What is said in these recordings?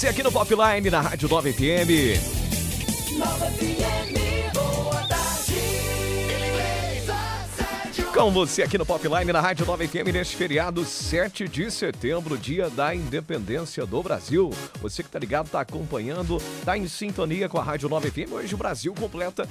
Você aqui no Popline, na Rádio Nova FM. Nova FM, boa tarde. Com você aqui no Popline, na Rádio Nova FM, neste feriado 7 de setembro, dia da independência do Brasil. Você que tá ligado, tá acompanhando, tá em sintonia com a Rádio Nova FM. Hoje o Brasil completa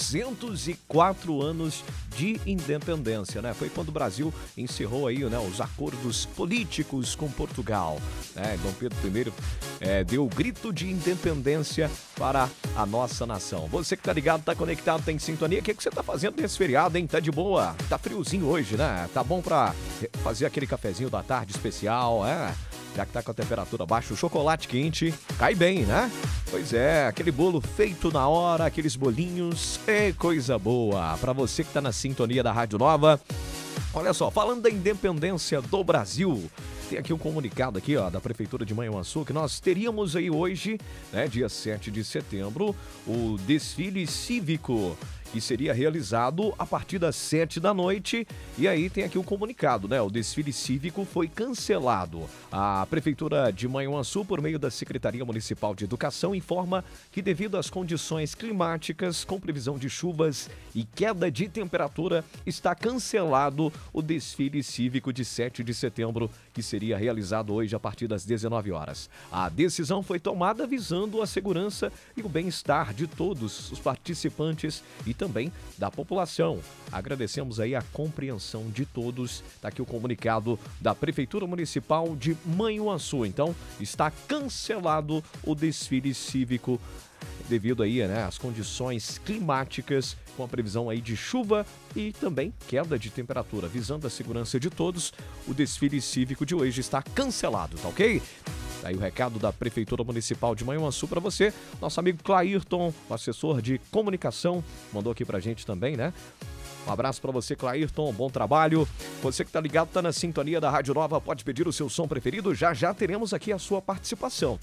204 anos de independência, né? Foi quando o Brasil encerrou aí, né, os acordos políticos com Portugal, né? Dom Pedro I deu o grito de independência para a nossa nação. Você que tá ligado, tá conectado, tá em sintonia, o que você tá fazendo nesse feriado, hein? Tá de boa? Tá friozinho hoje, né? Tá bom pra fazer aquele cafezinho da tarde especial, já que tá com a temperatura baixa, o chocolate quente cai bem, né? Pois é, aquele bolo feito na hora, aqueles bolinhos, é coisa boa. Pra você que tá na sintonia da Rádio Nova, olha só, falando da independência do Brasil, tem aqui um comunicado aqui, ó, da Prefeitura de Manhuaçu, que nós teríamos aí hoje, né, dia 7 de setembro, o desfile cívico, que seria realizado a partir das 7 da noite. E aí tem aqui o comunicado, né? O desfile cívico foi cancelado. A Prefeitura de Manhuaçu, por meio da Secretaria Municipal de Educação, informa que devido às condições climáticas, com previsão de chuvas e queda de temperatura, está cancelado o desfile cívico de 7 de setembro, que seria realizado hoje a partir das 19 horas. A decisão foi tomada visando a segurança e o bem-estar de todos os participantes e também da população. Agradecemos aí a compreensão de todos. Está aqui o comunicado da Prefeitura Municipal de Manhuaçu. Então, está cancelado o desfile cívico devido aí, né, às condições climáticas, com a previsão aí de chuva e também queda de temperatura. Visando a segurança de todos, o desfile cívico de hoje está cancelado, tá ok? Aí o recado da Prefeitura Municipal de Manhuaçu para você. Nosso amigo Clairton, assessor de comunicação, mandou aqui pra gente também, né? Um abraço para você, Clairton, bom trabalho. Você que tá ligado, tá na sintonia da Rádio Nova, pode pedir o seu som preferido. Já já teremos aqui a sua participação.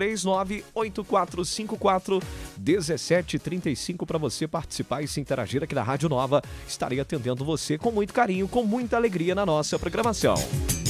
339-8454-1735 para você participar e se interagir aqui na Rádio Nova. Estarei atendendo você com muito carinho, com muita alegria na nossa programação.